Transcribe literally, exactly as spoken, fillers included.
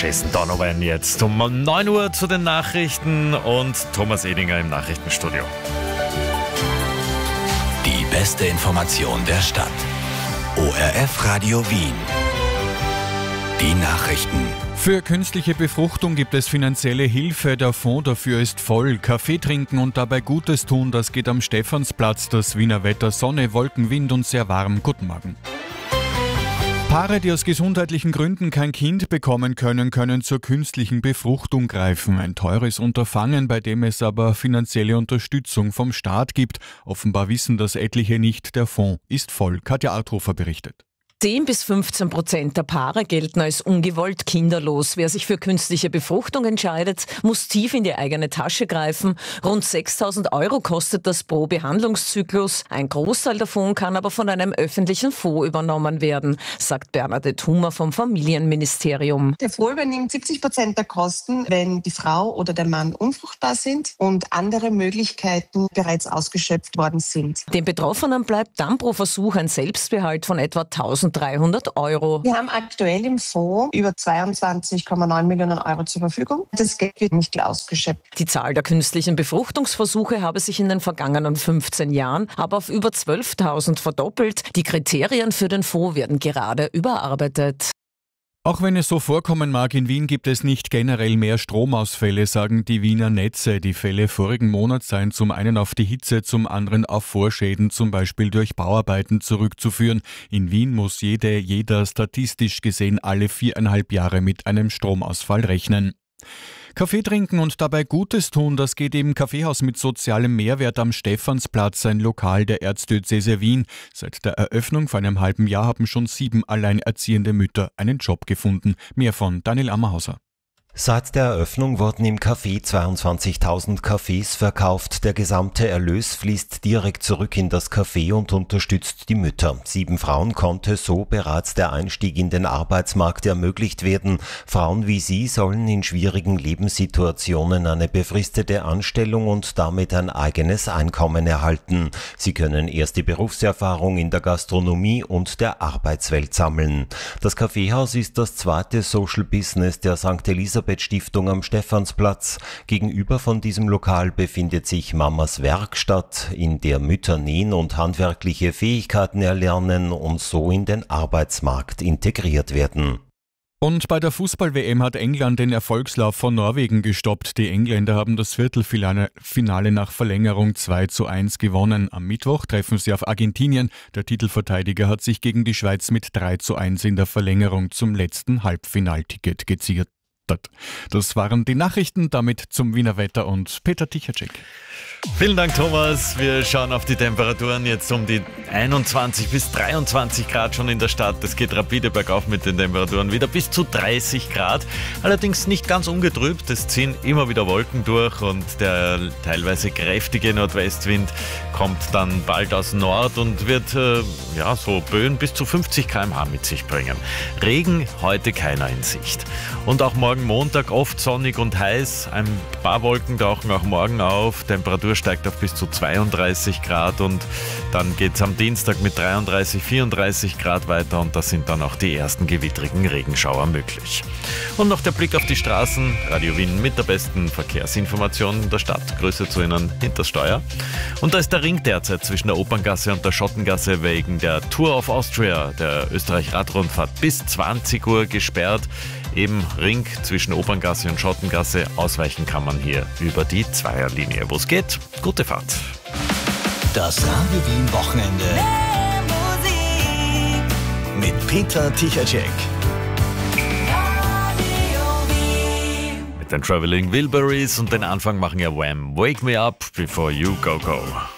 Jason Donovan jetzt um neun Uhr zu den Nachrichten und Thomas Edinger im Nachrichtenstudio. Die beste Information der Stadt. O R F Radio Wien. Die Nachrichten. Für künstliche Befruchtung gibt es finanzielle Hilfe. Der Fonds dafür ist voll. Kaffee trinken und dabei Gutes tun, das geht am Stephansplatz. Das Wiener Wetter, Sonne, Wolken, Wind und sehr warm. Guten Morgen. Paare, die aus gesundheitlichen Gründen kein Kind bekommen können, können zur künstlichen Befruchtung greifen. Ein teures Unterfangen, bei dem es aber finanzielle Unterstützung vom Staat gibt. Offenbar wissen das etliche nicht. Der Fonds ist voll. Katja Arthofer berichtet. zehn bis fünfzehn Prozent der Paare gelten als ungewollt kinderlos. Wer sich für künstliche Befruchtung entscheidet, muss tief in die eigene Tasche greifen. Rund sechstausend Euro kostet das pro Behandlungszyklus. Ein Großteil davon kann aber von einem öffentlichen Fonds übernommen werden, sagt Bernadette Hummer vom Familienministerium. Der Fonds übernimmt siebzig Prozent der Kosten, wenn die Frau oder der Mann unfruchtbar sind und andere Möglichkeiten bereits ausgeschöpft worden sind. Den Betroffenen bleibt dann pro Versuch ein Selbstbehalt von etwa dreizehnhundert Euro. Wir haben aktuell im Fonds über zweiundzwanzig Komma neun Millionen Euro zur Verfügung. Das Geld wird nicht ausgeschöpft. Die Zahl der künstlichen Befruchtungsversuche habe sich in den vergangenen fünfzehn Jahren aber auf über zwölftausend verdoppelt. Die Kriterien für den Fonds werden gerade überarbeitet. Auch wenn es so vorkommen mag, in Wien gibt es nicht generell mehr Stromausfälle, sagen die Wiener Netze. Die Fälle vorigen Monats seien zum einen auf die Hitze, zum anderen auf Vorschäden, zum Beispiel durch Bauarbeiten, zurückzuführen. In Wien muss jede, jeder statistisch gesehen alle viereinhalb Jahre mit einem Stromausfall rechnen. Kaffee trinken und dabei Gutes tun, das geht im Kaffeehaus mit sozialem Mehrwert am Stephansplatz, ein Lokal der Erzdiözese Wien. Seit der Eröffnung vor einem halben Jahr haben schon sieben alleinerziehende Mütter einen Job gefunden. Mehr von Daniel Ammerhauser. Seit der Eröffnung wurden im Café zweiundzwanzigtausend Kaffees verkauft. Der gesamte Erlös fließt direkt zurück in das Café und unterstützt die Mütter. Sieben Frauen konnte so bereits der Einstieg in den Arbeitsmarkt ermöglicht werden. Frauen wie sie sollen in schwierigen Lebenssituationen eine befristete Anstellung und damit ein eigenes Einkommen erhalten. Sie können erste Berufserfahrung in der Gastronomie und der Arbeitswelt sammeln. Das Kaffeehaus ist das zweite Social Business der Sankt Elisabeth Stiftung am Stephansplatz. Gegenüber von diesem Lokal befindet sich Mamas Werkstatt, in der Mütter nähen und handwerkliche Fähigkeiten erlernen und so in den Arbeitsmarkt integriert werden. Und bei der Fußball-W M hat England den Erfolgslauf von Norwegen gestoppt. Die Engländer haben das Viertelfinale Finale nach Verlängerung zwei zu eins gewonnen. Am Mittwoch treffen sie auf Argentinien. Der Titelverteidiger hat sich gegen die Schweiz mit drei zu eins in der Verlängerung zum letzten Halbfinalticket geziert. Das waren die Nachrichten, damit zum Wiener Wetter und Peter Tichacek. Vielen Dank, Thomas. Wir schauen auf die Temperaturen jetzt um die einundzwanzig bis dreiundzwanzig Grad schon in der Stadt. Es geht rapide bergauf mit den Temperaturen, wieder bis zu dreißig Grad. Allerdings nicht ganz ungetrübt. Es ziehen immer wieder Wolken durch und der teilweise kräftige Nordwestwind kommt dann bald aus Nord und wird äh, ja, so Böen bis zu fünfzig Kilometer pro Stunde mit sich bringen. Regen heute keiner in Sicht. Und auch morgen Montag oft sonnig und heiß. Ein paar Wolken tauchen auch morgen auf. Temperatur steigt auf bis zu zweiunddreißig Grad und dann geht es am Dienstag mit dreiunddreißig, vierunddreißig Grad weiter und da sind dann auch die ersten gewittrigen Regenschauer möglich. Und noch der Blick auf die Straßen. Radio Wien mit der besten Verkehrsinformation der Stadt. Grüße zu Ihnen hinters Steuer. Und da ist der Ring derzeit zwischen der Operngasse und der Schottengasse wegen der Tour of Austria, der Österreich-Radrundfahrt, bis zwanzig Uhr gesperrt. Eben Ring zwischen Operngasse und Schottengasse. Ausweichen kann man hier über die Zweierlinie. Wo es geht, gute Fahrt. Das Radio Wien Wochenende mit Peter Tichacek. Mit den Traveling Wilburys und den Anfang machen ja Wham! Wake Me Up Before You Go Go.